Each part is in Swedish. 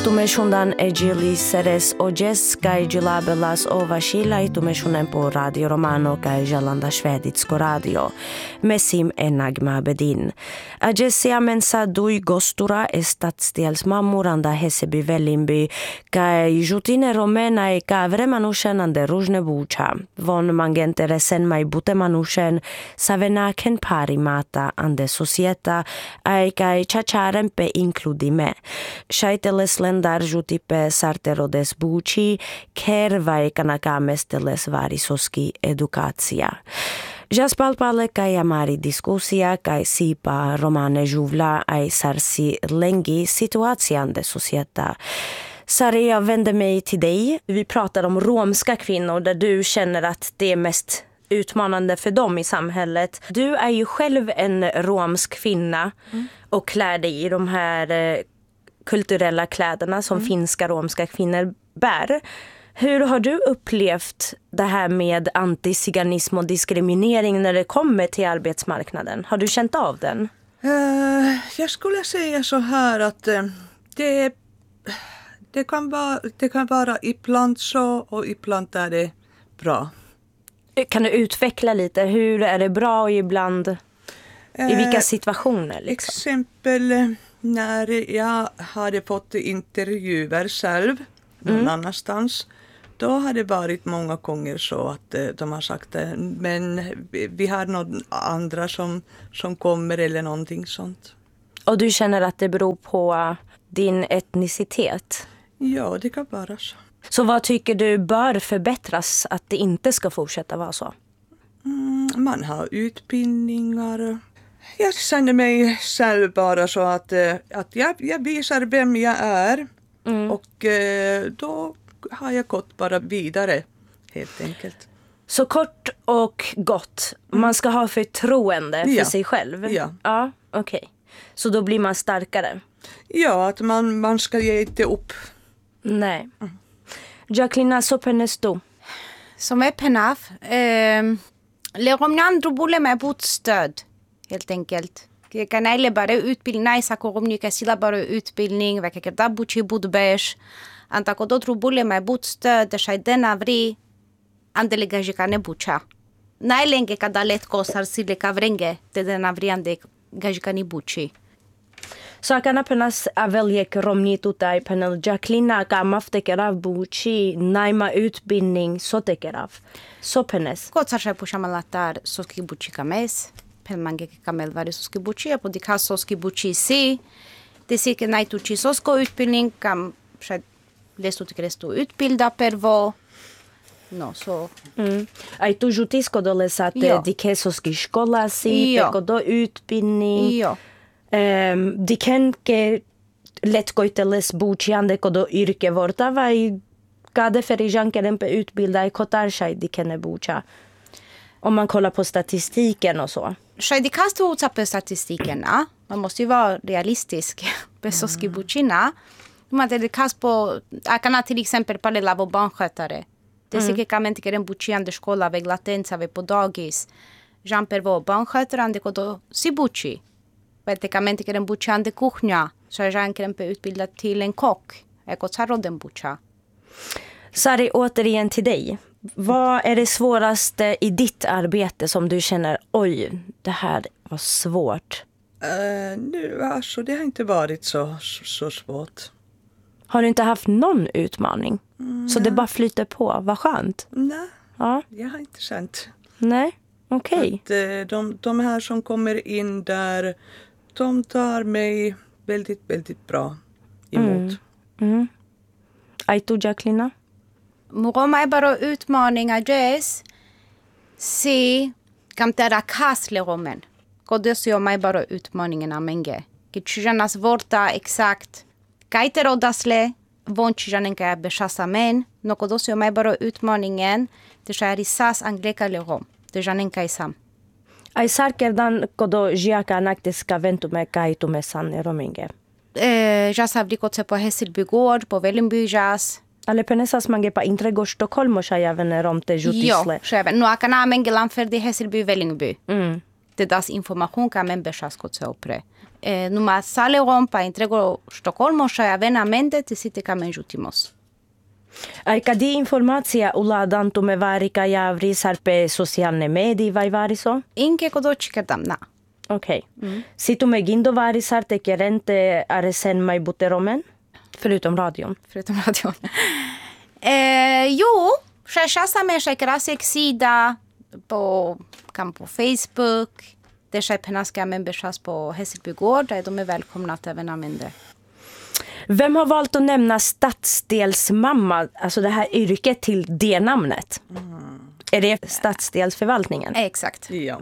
tume shundan e gjili seres o gjes kai gjylabelas o vashila I tume shunen po Radio Romano kai Jalanda Shveditsko radio. Mesim e Nagma Bedin. A gjesia mensa dui gostura e stadsdelsmammor anda Hässelby Vällingby kai jutine romena e ka vremanushen ande różne bucha. Von mangente resen mai bute manushen savenaken parimata ande societa ai kai chacharen pe inkludime. Shaiteles lendar juti pe sarterodes buci, kervai kanakamesteles varisoski edukacija. Jaspalpale kai amari diskusia kai sipa romane juvla ai sarsi lengi situacian de societa. Sari, jag vänder mig till dig. Vi pratar om romska kvinnor där du känner att det är mest utmanande för dem I samhället. Du är ju själv en romsk kvinna och klär dig I de här kulturella kläderna som finska romska kvinnor bär. Hur har du upplevt det här med antiziganism och diskriminering när det kommer till arbetsmarknaden? Har du känt av den? Jag skulle säga så här att det kan vara ibland så och ibland är det bra. Kan du utveckla lite? Hur är det bra och ibland I vilka situationer? Liksom? Exempel när jag hade fått intervjuer själv någon annanstans. Då har det varit många gånger så att de har sagt men vi har någon andra som kommer eller någonting sånt. Och du känner att det beror på din etnicitet? Ja, det kan vara så. Så vad tycker du bör förbättras att det inte ska fortsätta vara så? Man har utbildningar. Jag känner mig själv bara så att jag visar vem jag är. Och då har jag gått bara vidare helt enkelt. Så kort och gott. Man ska ha förtroende för sig själv. Ja, okej. Så då blir man starkare. Ja, att man ska ge inte upp. Nej. Jacqueline Sopenestu. Som är penaf. Leromnan drobule med botstöd. Helt enkelt. Kanale bara utbildning. Nej, sakoromnika sila bara utbildning. Verkar da buchi budbesh. Anta kodo drobule med botstöd. Det är den avri. Andelega jikane bucha. Nej länge kada letko sarsile kavrenge. Det den avri ande gajikani buchi. Sakana penas aveljek romnitutai penel Jacqueline kamaftekerav buchi naima utbildning sotekerav. Sopenes. Kotsarse pushamalatar soski buchi kames. Pelmange kamel vari soski buchi. På dika soski buchi si. Det ser que nej tuchi sosko utbildning kam lestu tikrestu utbilda pervo. No, så. Ai tu jutisko dolesate dike soski škola si, pekodo utbildning. Jo. Diken ke letkoiteles buchiande kodo yrke vorta vai kade ferijankeren pe utbilda I kotarshai dikene bucha. Om man kollar på statistiken och så. Det kan stå på statistiken. Man måste ju vara realistisk. Besoski buchina. Man det kan på akana till exempel på lavo barnskötare. Det är säkert kan man inte en buchiande skola väg latenza ve på dagis. Jean pervo barnskötare ande kodo si buchi. Vertikamente kan en buchande kuchnia. Så jag kan utbilda till en kock. Jag går så den bucha. Sari, återigen till dig. Vad är det svåraste I ditt arbete som du känner, oj, det här var svårt? Alltså, det har inte varit så svårt. Har du inte haft någon utmaning? Så det bara flyter på, vad skönt. Nej, ja. Jag har inte känt. Nej, okej. De här som kommer in där, de tar mig väldigt, väldigt bra emot. Aitu Jacqueline? Muroma är bara utmaningar jazz. Se kam tera kasle romen. Kodes jag mig bara utmaningarna menge. Kitchujanas vorta exakt. Kaitero dasle vonchijanen ka beshasa men. No kodes jag mig bara utmaningen. Det är I sas angleka le rom. Det janen ka isam. Ai sarkerdan kodo jiaka naktiska ventume kaitume sanne rominge. Jas avdikoce po Hässelby gård på Vällingby jas. Ale penesas mange pa intrego Stockholm och sjäven romte jutisle. Jo, sjäven. Nu akana mengelan för det Hässelby Vällingby. te das información că avem beșasco se opre. Numai sale rompa entrego Stockholmo și avenamente te site că avem jutimos. Aika di informaatsia ulla dantume vaarika ja vrisarpe sosiaalne medii vai variso? Inke kodochi kedam na. Okej. Situme gindo varisarte kerente aresen mai buteromen? Förutom radion. Förutom radion. Jo, și așa sa me și era sexida på Facebook. Det är pennaska men beschas på Hässelby gård där de är välkomna att även använda. Vem har valt att nämna stadsdelsmamma, alltså det här yrket till det namnet? Är det stadsdelsförvaltningen? Exakt. Ja.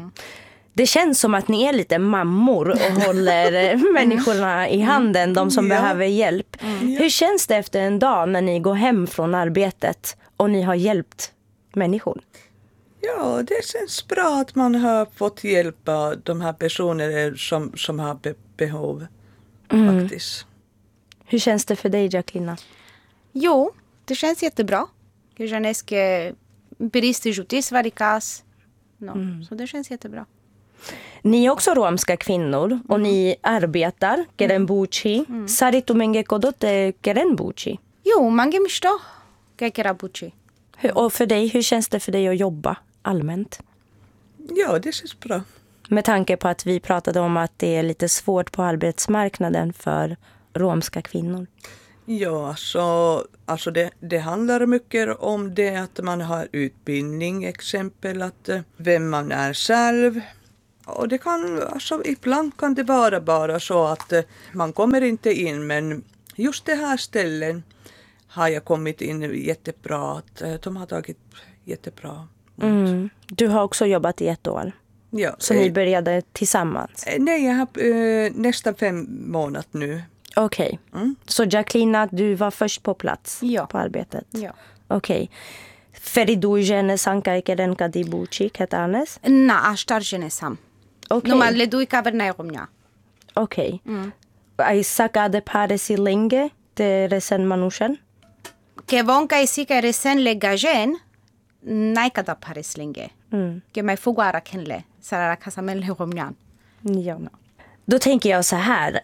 Det känns som att ni är lite mammor och håller människorna i handen, de som behöver hjälp. Hur känns det efter en dag när ni går hem från arbetet och ni har hjälpt människor? Ja, det känns bra att man har fått hjälpa de här personerna som har behov faktiskt. Hur känns det för dig, Jacqueline? Jo, det känns jättebra. Jag känner que brist jutis varikas. Så det känns jättebra. Ni är också romska kvinnor och ni arbetar kerenbuchi. Saritumenge kodote kerenbuchi. Jo, mange misto kekerabuchi. Och för dig, hur känns det för dig att jobba allmänt? Ja, det känns bra. Med tanke på att vi pratade om att det är lite svårt på arbetsmarknaden för romska kvinnor. Ja, alltså det handlar mycket om det att man har utbildning, exempel att vem man är själv. Och det kan, alltså ibland kan det vara bara så att man kommer inte in, men just det här ställen har jag kommit in jättebra, att de har tagit jättebra emot. Du har också jobbat i 1 år. Ja, Så ni började tillsammans? Nej, jag har nästan 5 månader nu. Okej. Så Jacqueline, du var först på plats på arbetet? Ja. Okej. Feridujene sanka ikeren kadibuchi ketanes? Na, aștar genesam. Okej. Numai le dui caverna romnia. Okej. Ai sakade paresi länge de resen manushen? Che von ca isi ca resen le gajen, n-ai cada pares länge. Che mai fugoara kenle, sarara casamele romnian. Ja. Då tänker jag så här.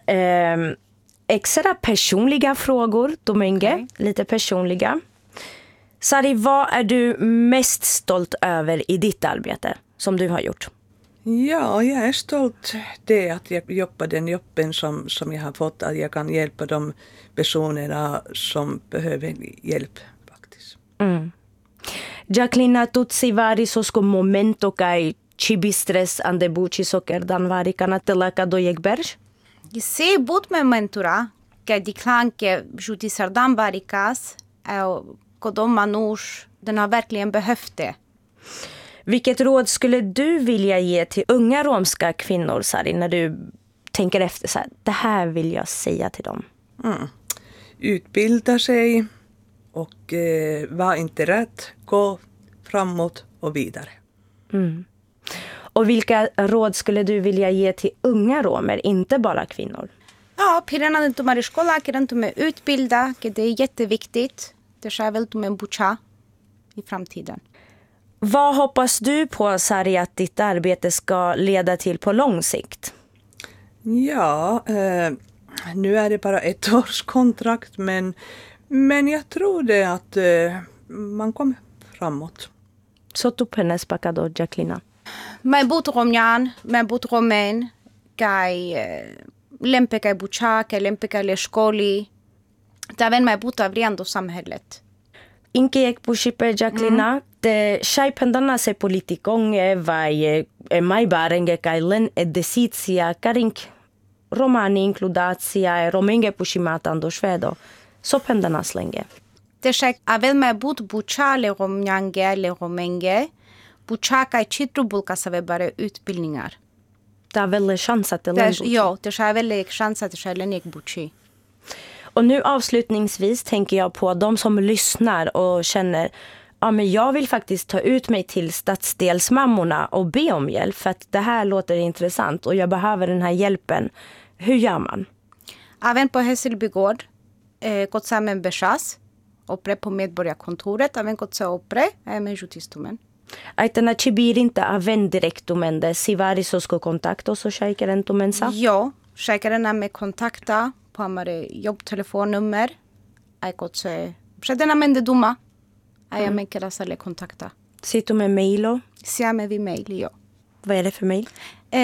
Extra personliga frågor, Domingue. Lite personliga. Sari, vad är du mest stolt över i ditt arbete som du har gjort? Ja, jag är stolt det att jag jobbar den jobben som jag har fått, att jag kan hjälpa de personerna som behöver hjälp faktiskt. Jacqueline, tutsi varisosko momento kai chibistres andebuchi sokerdan varikana telaka dojekberg? Se but me mentura, che diclan che jutisardan varikas, kodom manush, den har verkligen behövt det. Vilket råd skulle du vilja ge till unga romska kvinnor, Sari, när du tänker efter så här, det här vill jag säga till dem? Utbilda sig och var inte rädd, gå framåt och vidare. Och vilka råd skulle du vilja ge till unga romer, inte bara kvinnor? Ja, pirarna den tomar i skola, que den tomar utbilda, que det är jätteviktigt. Det ska väl tomar bucha i framtiden. Vad hoppas du på, Sari, att ditt arbete ska leda till på lång sikt? Ja, nu är det bara 1 års kontrakt, men jag tror det att man kommer framåt. Så tu penes pacado, Jacqueline. Mai but romnian, mai but romen, kai lempe kai bucha, kai lempe kai le skoli. Det även mai but avriando samhället. Inke ek pushipe, Jacqueline. De shaipendana se politikonge vai mai barenge kai len edesitia karink romani includatia romenge pushimatan do svedo. Så pendanas länge. Det ska även mai but bucha le romnyange le romenge. Bucha kai chitru bulka save bare utbildningar. Det är väl chans att det länder. Ja, det ska väl chans att det ska länder buchi. Och nu avslutningsvis tänker jag på de som lyssnar och känner, ja, men jag vill faktiskt ta ut mig till stadsdelsmammorna och be om hjälp för att det här låter intressant och jag behöver den här hjälpen. Hur gör man? Även på Hässelby gård, gått samman beshas, opre på medborgarkontoret, även gått så opre, med jutistumen. Aitana chibirinta aven direktumende sivarisosko kontakto so shaikeren tumensa? Joo, shaikeren me kontakta på amare jobbtelefonnummer. Aikotse przedena mende duma. Aja me kerasale kontakta. Sitter med mailo? Siame vi mail, jo. Vad är det för mail?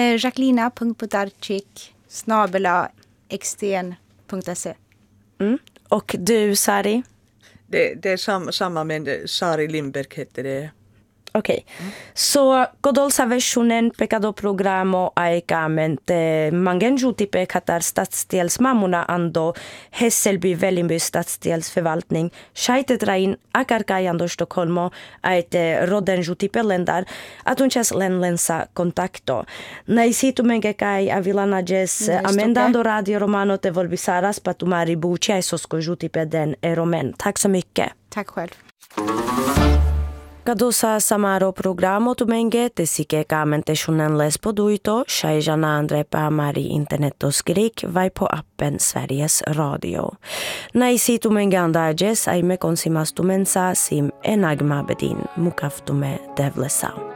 Jacquelina.podarczyk@xdn.se. Och du, Sari? Det är samma men Sari Lindberg heter det. Okej. So godolsa versionen pekado programo aikamente mangenjuti pekatar stadsdelsmammorna ando Hässelby Vällingby stadsdelsförvaltning scheitetrain akarkajando Stockholmo aite rodenjuti pelendar atunchas lenlensa kontakto. Naisitu mengekai avilanajes amendando Radio Romano te volbisaras patumari buchesosko juti peden eromen. Tack så mycket. Tack själv. Kadosa samaro programo tumenge te sike kamente shunen lespoduito shaijana andre pamari interneto skrik vai på appen Sveriges Radio. Naisi tumenge andajes aime konsimas tumensa sim enagma bedin mukaftume devlesa.